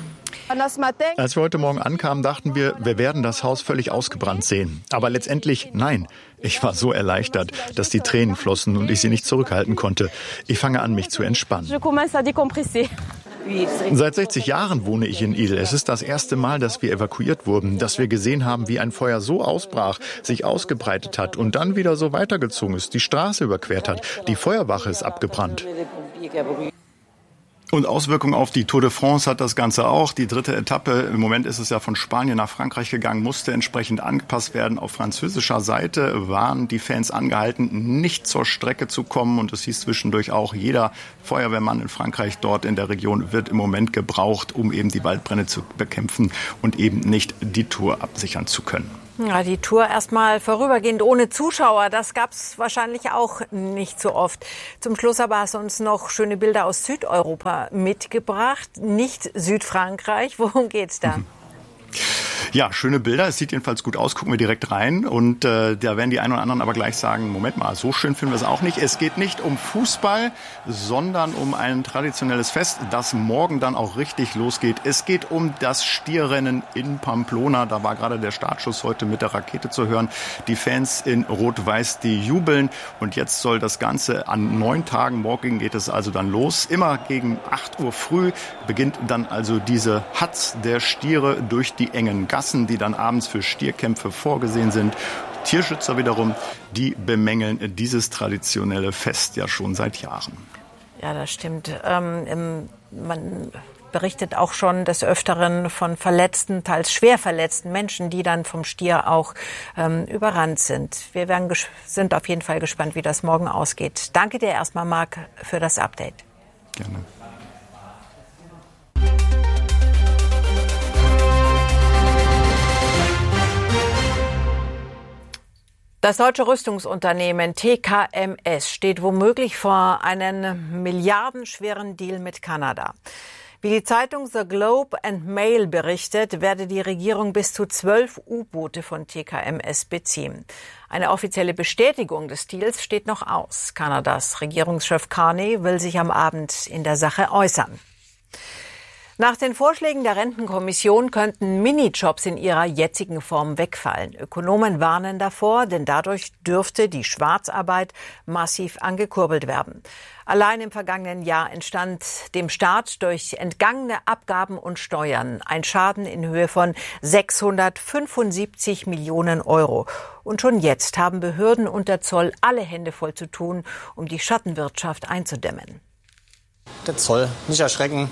Als wir heute Morgen ankamen, dachten wir werden das Haus völlig ausgebrannt sehen. Aber letztendlich nein. Ich war so erleichtert, dass die Tränen flossen und ich sie nicht zurückhalten konnte. Ich fange an, mich zu entspannen. Seit 60 Jahren wohne ich in Ile. Es ist das erste Mal, dass wir evakuiert wurden, dass wir gesehen haben, wie ein Feuer so ausbrach, sich ausgebreitet hat und dann wieder so weitergezogen ist, die Straße überquert hat. Die Feuerwache ist abgebrannt. Und Auswirkungen auf die Tour de France hat das Ganze auch. Die 3. Etappe, im Moment ist es ja von Spanien nach Frankreich gegangen, musste entsprechend angepasst werden. Auf französischer Seite waren die Fans angehalten, nicht zur Strecke zu kommen. Und es hieß zwischendurch auch, jeder Feuerwehrmann in Frankreich dort in der Region wird im Moment gebraucht, um eben die Waldbrände zu bekämpfen und eben nicht die Tour absichern zu können. Ja, die Tour erstmal vorübergehend ohne Zuschauer, das gab es wahrscheinlich auch nicht so oft. Zum Schluss aber hast du uns noch schöne Bilder aus Südeuropa mitgebracht, nicht Südfrankreich. Worum geht's da? Ja, schöne Bilder. Es sieht jedenfalls gut aus. Gucken wir direkt rein. Und da werden die einen oder anderen aber gleich sagen, Moment mal, so schön finden wir es auch nicht. Es geht nicht um Fußball, sondern um ein traditionelles Fest, das morgen dann auch richtig losgeht. Es geht um das Stierrennen in Pamplona. Da war gerade der Startschuss heute mit der Rakete zu hören. Die Fans in Rot-Weiß, die jubeln. Und jetzt soll das Ganze an 9 Tagen, morgen geht es also dann los. Immer gegen 8 Uhr früh beginnt dann also diese Hatz der Stiere durch die engen Gassen, die dann abends für Stierkämpfe vorgesehen sind. Tierschützer wiederum, die bemängeln dieses traditionelle Fest ja schon seit Jahren. Ja, das stimmt. Man berichtet auch schon des Öfteren von verletzten, teils schwer verletzten Menschen, die dann vom Stier auch überrannt sind. Wir sind auf jeden Fall gespannt, wie das morgen ausgeht. Danke dir erstmal, Marc, für das Update. Gerne. Das deutsche Rüstungsunternehmen TKMS steht womöglich vor einem milliardenschweren Deal mit Kanada. Wie die Zeitung The Globe and Mail berichtet, werde die Regierung bis zu 12 U-Boote von TKMS beziehen. Eine offizielle Bestätigung des Deals steht noch aus. Kanadas Regierungschef Carney will sich am Abend in der Sache äußern. Nach den Vorschlägen der Rentenkommission könnten Minijobs in ihrer jetzigen Form wegfallen. Ökonomen warnen davor, denn dadurch dürfte die Schwarzarbeit massiv angekurbelt werden. Allein im vergangenen Jahr entstand dem Staat durch entgangene Abgaben und Steuern ein Schaden in Höhe von 675 Millionen Euro. Und schon jetzt haben Behörden und der Zoll alle Hände voll zu tun, um die Schattenwirtschaft einzudämmen. Der Zoll, nicht erschrecken.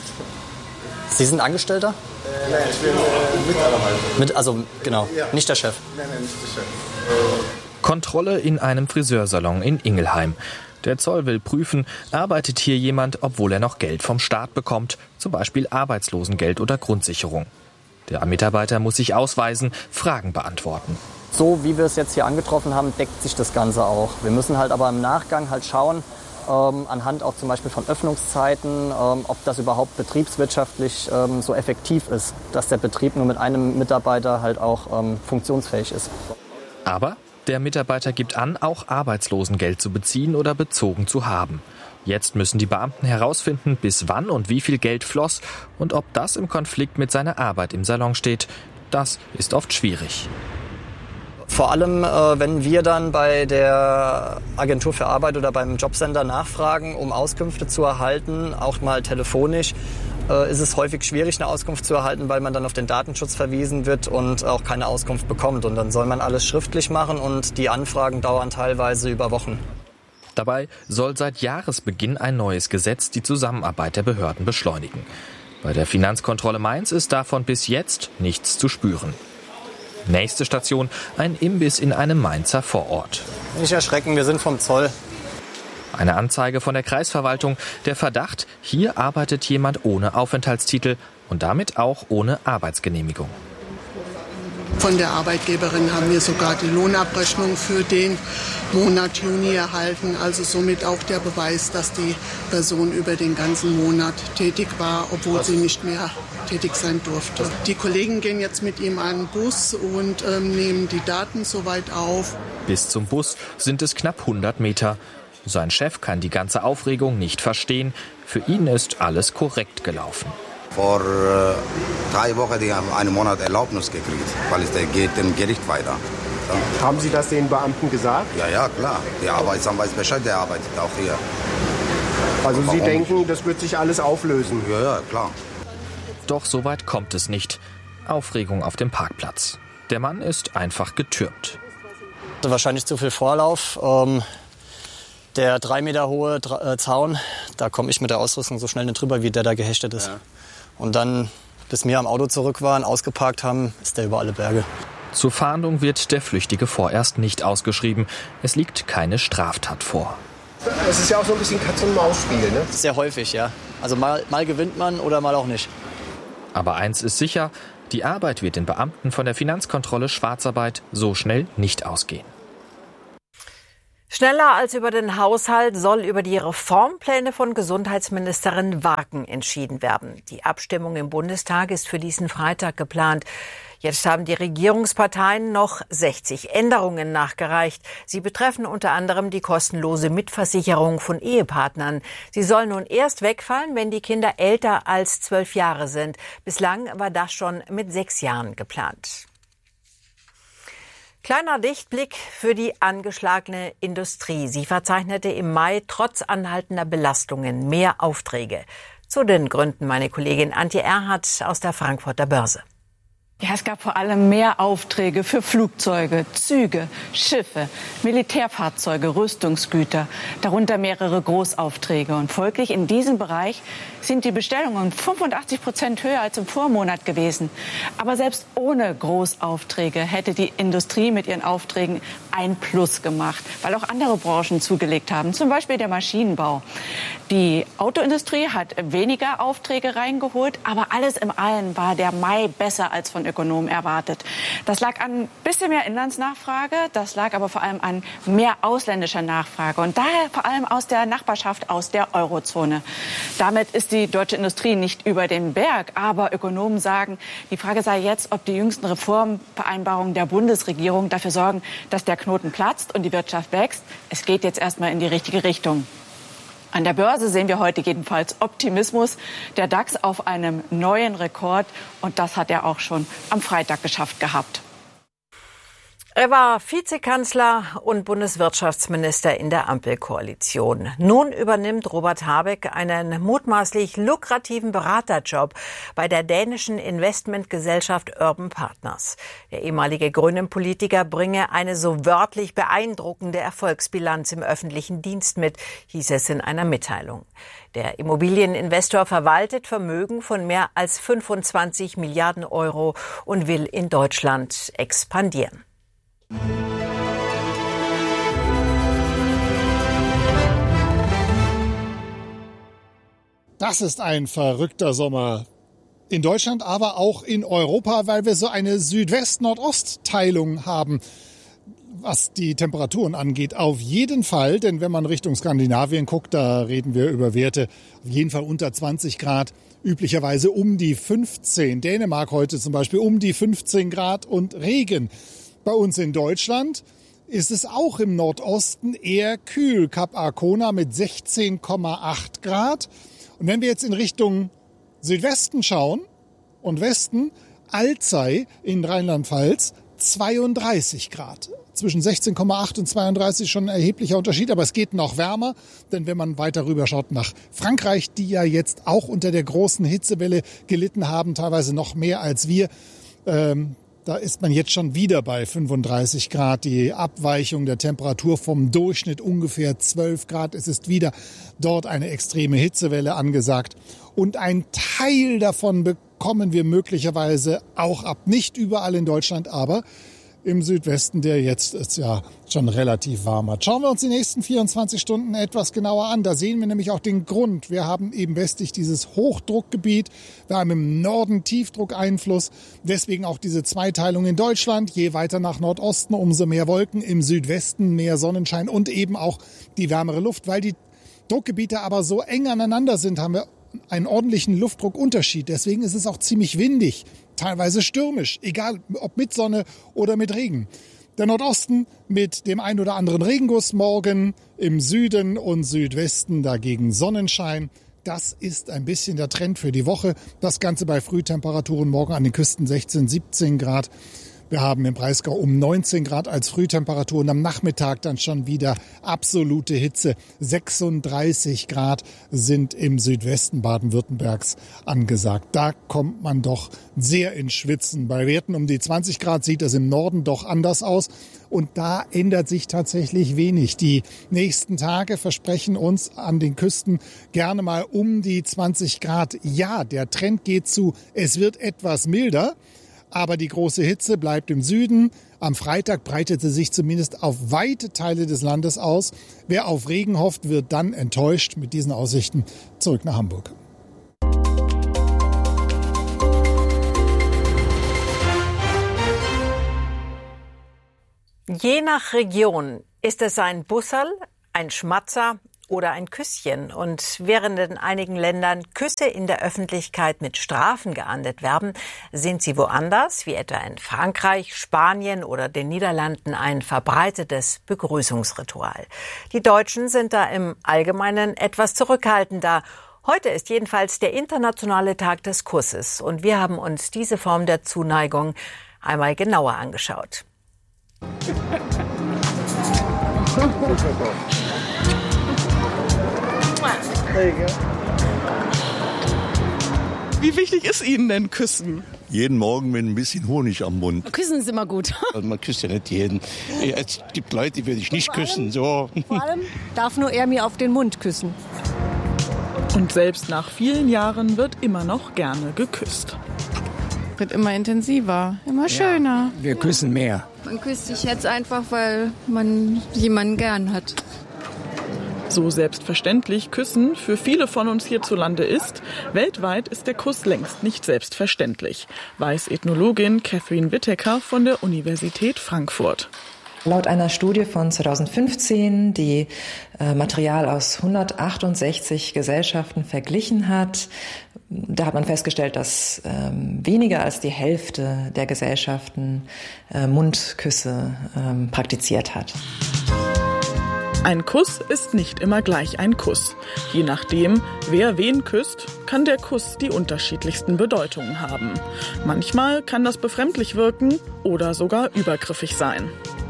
Sie sind Angestellter? Nein, ich bin Mitarbeiter. Also genau, nicht der Chef. Nein, nicht der Chef. Kontrolle in einem Friseursalon in Ingelheim. Der Zoll will prüfen, arbeitet hier jemand, obwohl er noch Geld vom Staat bekommt, zum Beispiel Arbeitslosengeld oder Grundsicherung. Der Mitarbeiter muss sich ausweisen, Fragen beantworten. So wie wir es jetzt hier angetroffen haben, deckt sich das Ganze auch. Wir müssen halt aber im Nachgang halt schauen, anhand auch zum Beispiel von Öffnungszeiten, ob das überhaupt betriebswirtschaftlich so effektiv ist, dass der Betrieb nur mit einem Mitarbeiter halt auch funktionsfähig ist. Aber der Mitarbeiter gibt an, auch Arbeitslosengeld zu beziehen oder bezogen zu haben. Jetzt müssen die Beamten herausfinden, bis wann und wie viel Geld floss und ob das im Konflikt mit seiner Arbeit im Salon steht. Das ist oft schwierig. Vor allem, wenn wir dann bei der Agentur für Arbeit oder beim Jobcenter nachfragen, um Auskünfte zu erhalten, auch mal telefonisch, ist es häufig schwierig, eine Auskunft zu erhalten, weil man dann auf den Datenschutz verwiesen wird und auch keine Auskunft bekommt. Und dann soll man alles schriftlich machen und die Anfragen dauern teilweise über Wochen. Dabei soll seit Jahresbeginn ein neues Gesetz die Zusammenarbeit der Behörden beschleunigen. Bei der Finanzkontrolle Mainz ist davon bis jetzt nichts zu spüren. Nächste Station, ein Imbiss in einem Mainzer Vorort. Nicht erschrecken, wir sind vom Zoll. Eine Anzeige von der Kreisverwaltung. Der Verdacht, hier arbeitet jemand ohne Aufenthaltstitel und damit auch ohne Arbeitsgenehmigung. Von der Arbeitgeberin haben wir sogar die Lohnabrechnung für den Monat Juni erhalten. Also somit auch der Beweis, dass die Person über den ganzen Monat tätig war, obwohl sie nicht mehr tätig sein durfte. Die Kollegen gehen jetzt mit ihm an den Bus und nehmen die Daten soweit auf. Bis zum Bus sind es knapp 100 Meter. Sein Chef kann die ganze Aufregung nicht verstehen. Für ihn ist alles korrekt gelaufen. Vor 3 Wochen die haben einen Monat Erlaubnis gekriegt, weil es geht im Gericht weiter. Haben Sie das den Beamten gesagt? Ja, klar. Der Arbeitsamt weiß Bescheid, der arbeitet auch hier. Also Sie denken, das wird sich alles auflösen? Ja, klar. Doch so weit kommt es nicht. Aufregung auf dem Parkplatz. Der Mann ist einfach getürmt. Wahrscheinlich zu viel Vorlauf. Der 3 Meter hohe Zaun, da komme ich mit der Ausrüstung so schnell nicht drüber, wie der da gehechtet ist. Ja. Und dann, bis wir am Auto zurück waren, ausgeparkt haben, ist der über alle Berge. Zur Fahndung wird der Flüchtige vorerst nicht ausgeschrieben. Es liegt keine Straftat vor. Es ist ja auch so ein bisschen Katz-und-Maus-Spiel, ne? Sehr häufig, ja. Also mal gewinnt man oder mal auch nicht. Aber eins ist sicher, die Arbeit wird den Beamten von der Finanzkontrolle Schwarzarbeit so schnell nicht ausgehen. Schneller als über den Haushalt soll über die Reformpläne von Gesundheitsministerin Warken entschieden werden. Die Abstimmung im Bundestag ist für diesen Freitag geplant. Jetzt haben die Regierungsparteien noch 60 Änderungen nachgereicht. Sie betreffen unter anderem die kostenlose Mitversicherung von Ehepartnern. Sie soll nun erst wegfallen, wenn die Kinder älter als 12 Jahre sind. Bislang war das schon mit 6 Jahren geplant. Kleiner Lichtblick für die angeschlagene Industrie. Sie verzeichnete im Mai trotz anhaltender Belastungen mehr Aufträge. Zu den Gründen meine Kollegin Antje Erhardt aus der Frankfurter Börse. Ja, es gab vor allem mehr Aufträge für Flugzeuge, Züge, Schiffe, Militärfahrzeuge, Rüstungsgüter, darunter mehrere Großaufträge. Und folglich in diesem Bereich sind die Bestellungen 85% höher als im Vormonat gewesen. Aber selbst ohne Großaufträge hätte die Industrie mit ihren Aufträgen ein Plus gemacht, weil auch andere Branchen zugelegt haben, zum Beispiel der Maschinenbau. Die Autoindustrie hat weniger Aufträge reingeholt, aber alles im Allen war der Mai besser als von Ökonomen erwartet. Das lag an ein bisschen mehr Inlandsnachfrage, das lag aber vor allem an mehr ausländischer Nachfrage und daher vor allem aus der Nachbarschaft, aus der Eurozone. Damit ist die deutsche Industrie nicht über den Berg, aber Ökonomen sagen, die Frage sei jetzt, ob die jüngsten Reformvereinbarungen der Bundesregierung dafür sorgen, dass der Knoten platzt und die Wirtschaft wächst. Es geht jetzt erstmal in die richtige Richtung. An der Börse sehen wir heute jedenfalls Optimismus. Der DAX auf einem neuen Rekord. Und das hat er auch schon am Freitag geschafft gehabt. Er war Vizekanzler und Bundeswirtschaftsminister in der Ampelkoalition. Nun übernimmt Robert Habeck einen mutmaßlich lukrativen Beraterjob bei der dänischen Investmentgesellschaft Urban Partners. Der ehemalige Grünen-Politiker bringe eine so wörtlich beeindruckende Erfolgsbilanz im öffentlichen Dienst mit, hieß es in einer Mitteilung. Der Immobilieninvestor verwaltet Vermögen von mehr als 25 Milliarden Euro und will in Deutschland expandieren. Das ist ein verrückter Sommer. In Deutschland, aber auch in Europa, weil wir so eine Südwest-Nordost-Teilung haben, was die Temperaturen angeht. Auf jeden Fall, denn wenn man Richtung Skandinavien guckt, da reden wir über Werte auf jeden Fall unter 20 Grad, üblicherweise um die 15. Dänemark heute zum Beispiel um die 15 Grad und Regen. Bei uns in Deutschland ist es auch im Nordosten eher kühl. Kap Arkona mit 16,8 Grad. Und wenn wir jetzt in Richtung Südwesten schauen und Westen, Alzey in Rheinland-Pfalz 32 Grad. Zwischen 16,8 und 32 schon ein erheblicher Unterschied, aber es geht noch wärmer, denn wenn man weiter rüber schaut nach Frankreich, die ja jetzt auch unter der großen Hitzewelle gelitten haben, teilweise noch mehr als wir, da ist man jetzt schon wieder bei 35 Grad. Die Abweichung der Temperatur vom Durchschnitt ungefähr 12 Grad. Es ist wieder dort eine extreme Hitzewelle angesagt. Und ein Teil davon bekommen wir möglicherweise auch ab. Nicht überall in Deutschland, aber im Südwesten, der jetzt ist ja schon relativ warm hat. Schauen wir uns die nächsten 24 Stunden etwas genauer an. Da sehen wir nämlich auch den Grund. Wir haben eben westlich dieses Hochdruckgebiet. Wir haben im Norden Tiefdruckeinfluss. Deswegen auch diese Zweiteilung in Deutschland. Je weiter nach Nordosten, umso mehr Wolken. Im Südwesten mehr Sonnenschein und eben auch die wärmere Luft. Weil die Druckgebiete aber so eng aneinander sind, haben wir einen ordentlichen Luftdruckunterschied. Deswegen ist es auch ziemlich windig, teilweise stürmisch, egal ob mit Sonne oder mit Regen. Der Nordosten mit dem ein oder anderen Regenguss morgen, im Süden und Südwesten dagegen Sonnenschein. Das ist ein bisschen der Trend für die Woche. Das Ganze bei Frühtemperaturen morgen an den Küsten 16, 17 Grad. Wir haben im Breisgau um 19 Grad als Frühtemperatur und am Nachmittag dann schon wieder absolute Hitze. 36 Grad sind im Südwesten Baden-Württembergs angesagt. Da kommt man doch sehr ins Schwitzen. Bei Werten um die 20 Grad sieht es im Norden doch anders aus. Und da ändert sich tatsächlich wenig. Die nächsten Tage versprechen uns an den Küsten gerne mal um die 20 Grad. Ja, der Trend geht zu, es wird etwas milder. Aber die große Hitze bleibt im Süden. Am Freitag breitet sie sich zumindest auf weite Teile des Landes aus. Wer auf Regen hofft, wird dann enttäuscht. Mit diesen Aussichten zurück nach Hamburg. Je nach Region ist es ein Busserl, ein Schmatzer oder ein Küsschen. Und während in einigen Ländern Küsse in der Öffentlichkeit mit Strafen geahndet werden, sind sie woanders, wie etwa in Frankreich, Spanien oder den Niederlanden, ein verbreitetes Begrüßungsritual. Die Deutschen sind da im Allgemeinen etwas zurückhaltender. Heute ist jedenfalls der internationale Tag des Kusses und wir haben uns diese Form der Zuneigung einmal genauer angeschaut. Wie wichtig ist Ihnen denn Küssen? Jeden Morgen mit ein bisschen Honig am Mund. Küssen ist immer gut. Man küsst ja nicht jeden. Es gibt Leute, die würde ich nicht küssen. So. Vor allem darf nur er mir auf den Mund küssen. Und selbst nach vielen Jahren wird immer noch gerne geküsst. Wird immer intensiver, immer schöner. Ja, wir küssen mehr. Man küsst sich jetzt einfach, weil man jemanden gern hat. So selbstverständlich Küssen für viele von uns hierzulande ist, weltweit ist der Kuss längst nicht selbstverständlich, weiß Ethnologin Catherine Whittaker von der Universität Frankfurt. Laut einer Studie von 2015, die Material aus 168 Gesellschaften verglichen hat, da hat man festgestellt, dass weniger als die Hälfte der Gesellschaften Mundküsse praktiziert hat. Ein Kuss ist nicht immer gleich ein Kuss. Je nachdem, wer wen küsst, kann der Kuss die unterschiedlichsten Bedeutungen haben. Manchmal kann das befremdlich wirken oder sogar übergriffig sein.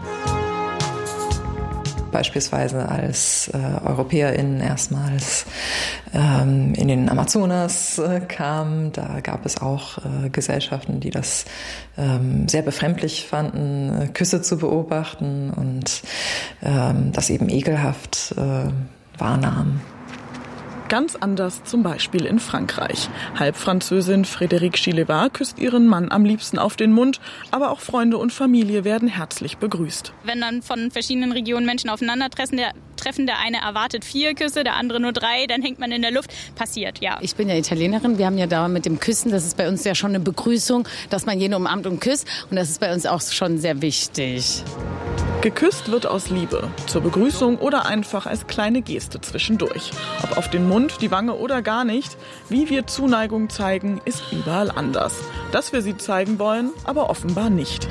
Beispielsweise als EuropäerInnen erstmals in den Amazonas kamen. Da gab es auch Gesellschaften, die das sehr befremdlich fanden, Küsse zu beobachten und das eben ekelhaft wahrnahmen. Ganz anders zum Beispiel in Frankreich. Halbfranzösin Frédérique Chileva küsst ihren Mann am liebsten auf den Mund, aber auch Freunde und Familie werden herzlich begrüßt. Wenn dann von verschiedenen Regionen Menschen aufeinandertreffen, der eine erwartet 4 Küsse, der andere nur 3, dann hängt man in der Luft. Passiert, ja. Ich bin ja Italienerin, wir haben ja da mit dem Küssen, das ist bei uns ja schon eine Begrüßung, dass man jeden umarmt und küsst und das ist bei uns auch schon sehr wichtig. Geküsst wird aus Liebe, zur Begrüßung oder einfach als kleine Geste zwischendurch. Ob auf den Mund, die Wange oder gar nicht, wie wir Zuneigung zeigen, ist überall anders. Dass wir sie zeigen wollen, aber offenbar nicht.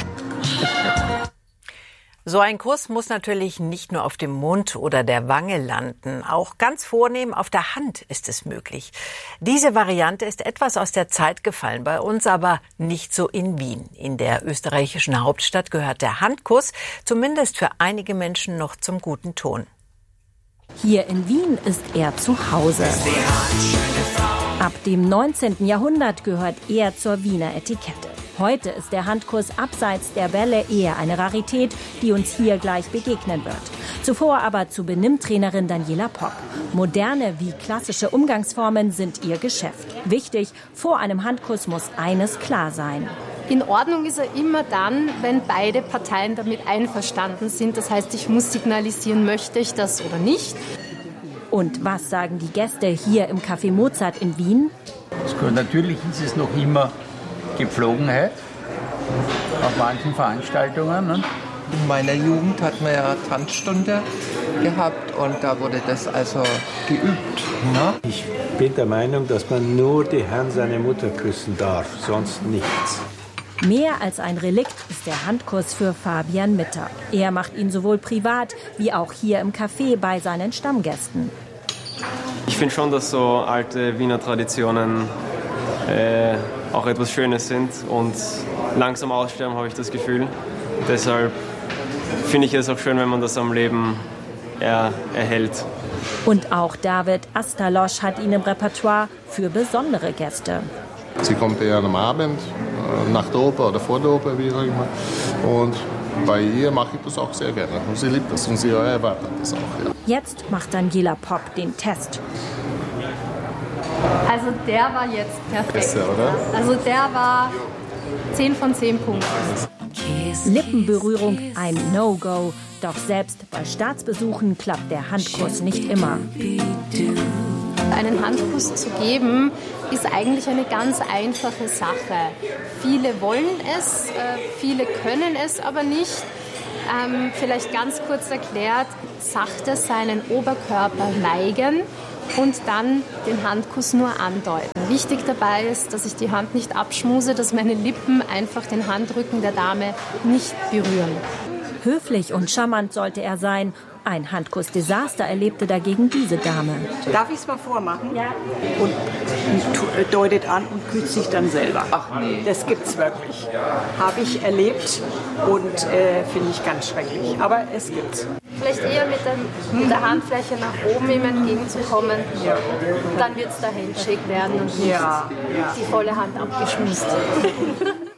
So ein Kuss muss natürlich nicht nur auf dem Mund oder der Wange landen. Auch ganz vornehm auf der Hand ist es möglich. Diese Variante ist etwas aus der Zeit gefallen, bei uns aber nicht so in Wien. In der österreichischen Hauptstadt gehört der Handkuss zumindest für einige Menschen noch zum guten Ton. Hier in Wien ist er zu Hause. Ab dem 19. Jahrhundert gehört er zur Wiener Etikette. Heute ist der Handkuss abseits der Bälle eher eine Rarität, die uns hier gleich begegnen wird. Zuvor aber zu Benimmtrainerin Daniela Popp. Moderne wie klassische Umgangsformen sind ihr Geschäft. Wichtig, vor einem Handkuss muss eines klar sein. In Ordnung ist er immer dann, wenn beide Parteien damit einverstanden sind. Das heißt, ich muss signalisieren, möchte ich das oder nicht. Und was sagen die Gäste hier im Café Mozart in Wien? Natürlich ist es noch immer Gepflogenheit auf manchen Veranstaltungen. Ne? In meiner Jugend hat man ja Tanzstunde gehabt und da wurde das also geübt. Ne? Ich bin der Meinung, dass man nur die Herren seiner Mutter küssen darf, sonst nichts. Mehr als ein Relikt ist der Handkuss für Fabian Mitter. Er macht ihn sowohl privat wie auch hier im Café bei seinen Stammgästen. Ich finde schon, dass so alte Wiener Traditionen auch etwas Schönes sind und langsam aussterben, habe ich das Gefühl. Deshalb finde ich es auch schön, wenn man das am Leben erhält. Und auch David Astalosch hat ihn im Repertoire für besondere Gäste. Sie kommt eher am Abend, nach der Oper oder vor der Oper, wie auch immer. Und bei ihr mache ich das auch sehr gerne. Und sie liebt das und sie erwartet das auch. Ja. Jetzt macht Daniela Popp den Test. Also der war jetzt perfekt. Besser, oder? Also der war 10 von 10 Punkten. Lippenberührung ein No-Go. Doch selbst bei Staatsbesuchen klappt der Handkuss nicht immer. Einen Handkuss zu geben, ist eigentlich eine ganz einfache Sache. Viele wollen es, viele können es aber nicht. Vielleicht ganz kurz erklärt, sachte seinen Oberkörper neigen und dann den Handkuss nur andeuten. Wichtig dabei ist, dass ich die Hand nicht abschmuse, dass meine Lippen einfach den Handrücken der Dame nicht berühren. Höflich und charmant sollte er sein. Ein Handkuss-Desaster erlebte dagegen diese Dame. Darf ich es mal vormachen? Ja. Und deutet an und küsst sich dann selber. Ach nee. Das gibt's wirklich. Habe ich erlebt und finde ich ganz schrecklich. Aber es gibt's. Vielleicht eher mit der Handfläche nach oben ihm entgegenzukommen. Ja. Dann wird es der Handshake werden und nicht die volle Hand abgeschmissen.